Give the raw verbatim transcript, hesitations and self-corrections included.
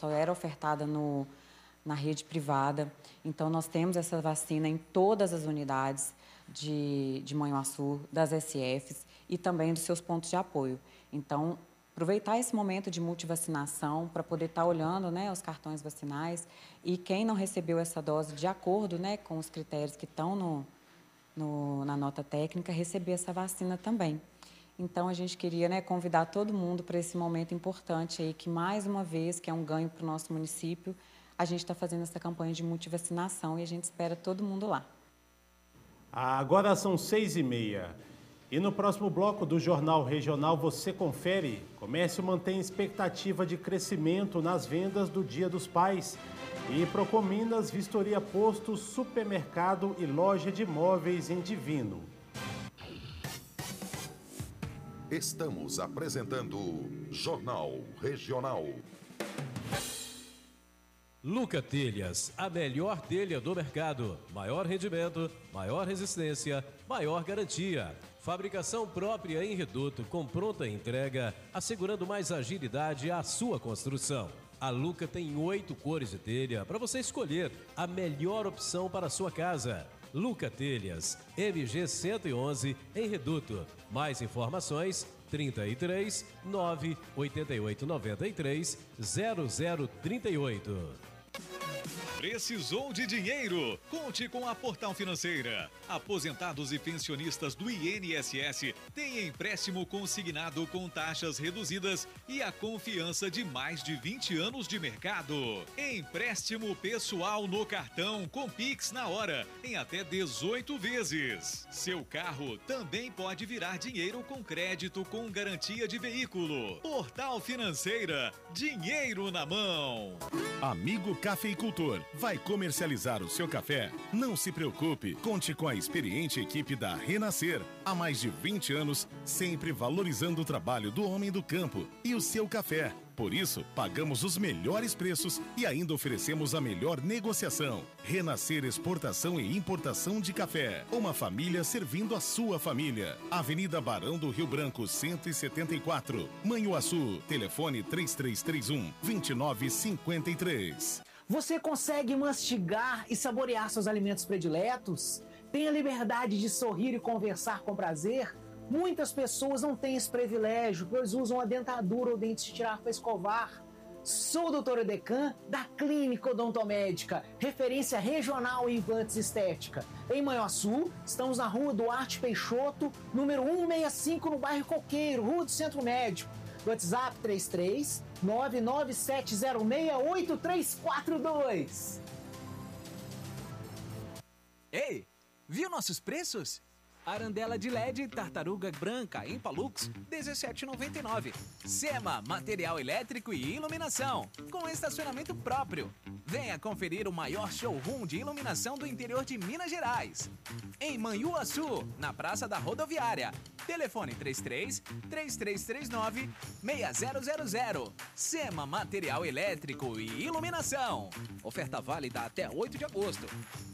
só era ofertada no, na rede privada. Então, nós temos essa vacina em todas as unidades de, de Manhuaçu, das S Fs e também dos seus pontos de apoio. Então, aproveitar esse momento de multivacinação para poder estar olhando, né, os cartões vacinais e quem não recebeu essa dose de acordo, né, com os critérios que estão no, no, na nota técnica, receber essa vacina também. Então, a gente queria, né, convidar todo mundo para esse momento importante aí, que mais uma vez, que é um ganho para o nosso município, a gente está fazendo essa campanha de multivacinação e a gente espera todo mundo lá. Agora são seis e meia. E no próximo bloco do Jornal Regional você confere. Comércio mantém expectativa de crescimento nas vendas do Dia dos Pais. E Procominas vistoria posto, supermercado e loja de móveis em Divino. Estamos apresentando Jornal Regional. Luca Telhas, a melhor telha do mercado. Maior rendimento, maior resistência, maior garantia. Fabricação própria em reduto com pronta entrega, assegurando mais agilidade à sua construção. A Luca tem oito cores de telha para você escolher a melhor opção para a sua casa. Luca Telhas, M G cento e onze em reduto. Mais informações trinta e três, nove, oitenta e oito, noventa e três, zero zero trinta e oito. Precisou de dinheiro? Conte com a Portal Financeira. Aposentados e pensionistas do I N S S têm empréstimo consignado com taxas reduzidas e a confiança de mais de vinte anos de mercado. Empréstimo pessoal no cartão com Pix na hora, em até dezoito vezes. Seu carro também pode virar dinheiro com crédito com garantia de veículo. Portal Financeira, dinheiro na mão. Amigo cafeicultor, vai comercializar o seu café? Não se preocupe, conte com a experiente equipe da Renascer. Há mais de vinte anos, sempre valorizando o trabalho do homem do campo e o seu café. Por isso, pagamos os melhores preços e ainda oferecemos a melhor negociação. Renascer Exportação e Importação de Café. Uma família servindo a sua família. Avenida Barão do Rio Branco, cento e setenta e quatro. Manhuaçu. Telefone três três três um, dois nove cinco três. Você consegue mastigar e saborear seus alimentos prediletos? Tem a liberdade de sorrir e conversar com prazer? Muitas pessoas não têm esse privilégio, pois usam a dentadura ou dentes de tirar para escovar. Sou o doutor Edecan, da Clínica Odontomédica, referência regional em implantes estética. Em Manhuaçu, estamos na rua Duarte Peixoto, número cento e sessenta e cinco, no bairro Coqueiro, Rua do Centro Médico. WhatsApp três três nove nove sete zero seis oito três quatro dois. Ei, viu nossos preços? Arandela de L E D Tartaruga Branca em Palux, dezessete reais e noventa e nove centavos. Sema, material elétrico e iluminação, com estacionamento próprio. Venha conferir o maior showroom de iluminação do interior de Minas Gerais. Em Manhuaçu, na Praça da Rodoviária. Telefone três três, três três três nove, seis zero zero zero. Sema, material elétrico e iluminação. Oferta válida até oito de agosto.